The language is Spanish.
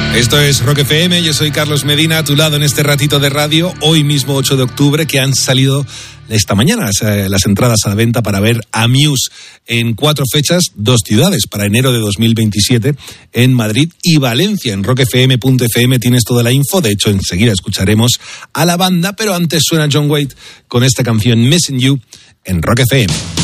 Esto es Rock FM, yo soy Carlos Medina, a tu lado en este ratito de radio, hoy mismo 8 de octubre, que han salido esta mañana las entradas a la venta para ver a Muse en 4 fechas, 2 ciudades, para enero de 2027, en Madrid y Valencia. En rockfm.fm tienes toda la info, de hecho enseguida escucharemos a la banda, pero antes suena John Waite con esta canción Missing You en Rock FM.